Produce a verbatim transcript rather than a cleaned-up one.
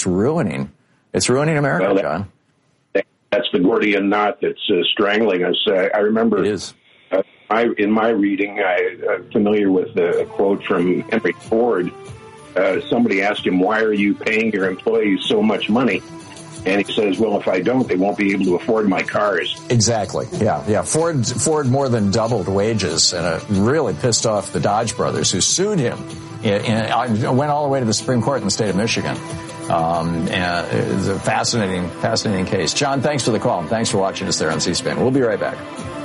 it's ruining, it's ruining America, well, that, John. That's the Gordian knot that's uh, strangling us. Uh, I remember it is. Uh, I, in my reading, I, I'm familiar with a quote from Henry Ford. Uh, somebody asked him, why are you paying your employees so much money? And he says, well, if I don't, they won't be able to afford my cars. Exactly. Yeah, yeah. Ford Ford more than doubled wages, and it really pissed off the Dodge brothers, who sued him. And I went all the way to the Supreme Court in the state of Michigan. Um, and it's a fascinating, fascinating case. John, thanks for the call, and thanks for watching us there on C-SPAN. We'll be right back.